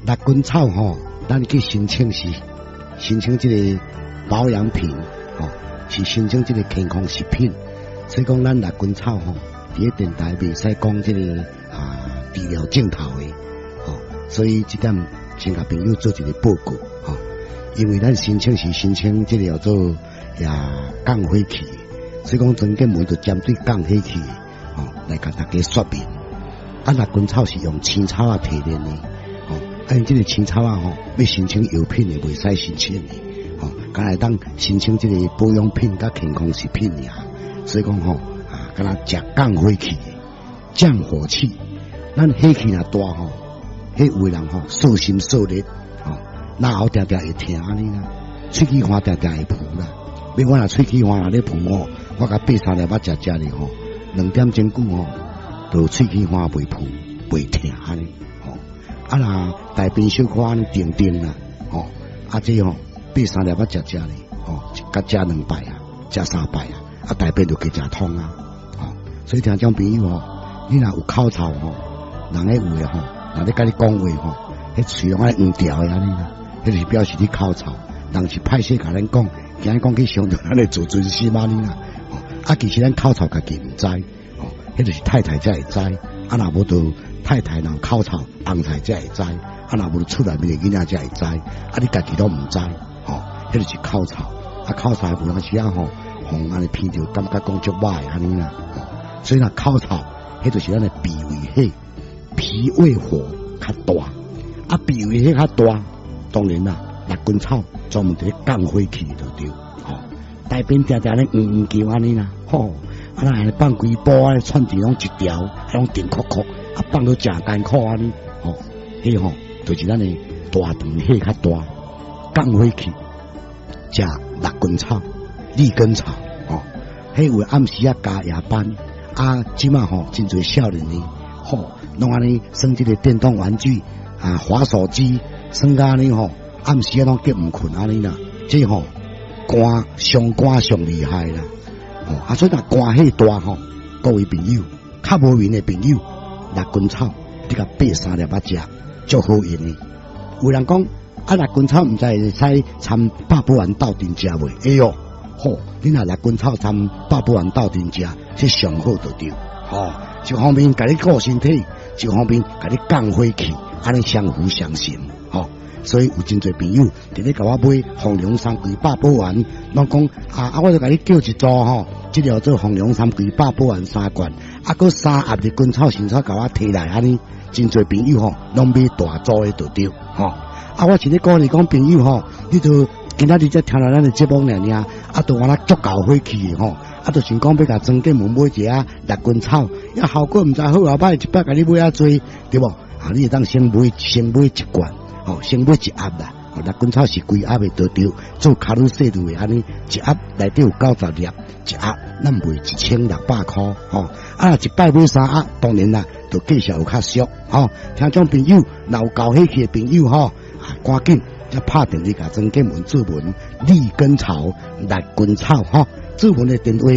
辣根草吼，咱去申请是申请这个保养品，是申请这个健康食品。所以讲，咱辣根草吼，伫电台袂使讲这个治疗镜头的，所以这点先甲朋友做一个报告，因为咱申请是申请这个叫做降火气，所以讲专家们就针对降火气，来甲大家说明。辣根草是用青草提炼的，因这个青草要申请药品的，袂使申请的，敢来当申请这个保养品甲健康食品呀。所以讲敢若食降火气的，降火气。咱火气若大迄有的人受心受力，那后定定会疼安尼啦，喙齿花定定会浮啦。要我若喙齿花若咧浮我甲8、3粒仔食咧2点钟久就喙齿花袂浮袂疼安尼。若大便小可安尼定定啦，这8、3粒仔食咧，甲食2摆食3摆大便就加食通啊。所以听众朋友你若有口臭人咧有诶人咧甲你讲话迄喙拢爱黄条诶安尼啦，迄就是表示你口臭。人是歹势甲咱讲，惊讲去伤着咱诶自尊心安尼啦。其实咱口臭家己毋知，迄就是太太才会知。若无就太太若口臭，翁菜才会知。若无就厝内面诶囡仔才会知。你家己都毋知，迄就是口臭。口臭有当时互安尼闻着，感觉讲足歹安尼啦。所以若口臭，迄就是咱诶脾胃火。脾胃火较大，脾胃火较大，当然啦，辣根草专门伫降火气就对，大便定定咧叫安尼啦，安尼放规煲串子拢一条，拢定壳壳，放到正艰苦安尼，迄就是咱诶大肠火较大，降火气，食辣根草、利根草，迄有暗时加夜班，即马真侪少年呢。弄安尼耍这个电动玩具滑手机，耍到安尼暗时拢结唔困安尼啦，这肝上厉害啦，所以若肝火大各位朋友，较无缘的朋友，辣根草你甲8、3粒仔食，足好用的。有人讲辣根草毋知会使掺百宝丸斗阵食袂？哎哟，你若辣根草掺百宝丸斗阵食，这上好就对，一方面甲你顾身体，一方面甲你降火气，安尼相辅相成，所以有真侪朋友伫咧甲我买红龙山龟百宝丸，拢讲我就甲你叫一组这条做红龙山龟百宝丸3罐，佮3盒的根草新草甲我摕来，安尼真侪朋友拢买大组的就对，我是咧鼓励讲朋友你就今仔日才听到咱的节目尔，就完了足够火气的就想讲要甲庄家们买一下辣根草，效果毋知好啊歹，一摆甲你买多，对无？你会当先买1罐，先买1盒啦。辣根草是规盒的都对，做卡路西路的安尼，1盒内底有90粒，1盒咱卖1600块，若一摆买3盒，当然啦，就计数有较俗，听众朋友，若有搞火气的朋友赶紧才拍电话甲庄家们做文，利根草、辣根草做文的电话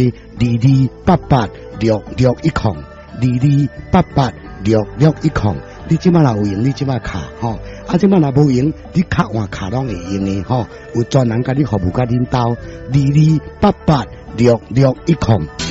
22886610，22886610。你即摆若有用，你即摆卡即摆若无用，你卡换卡拢会用的有专人甲你服务甲恁兜，22886610，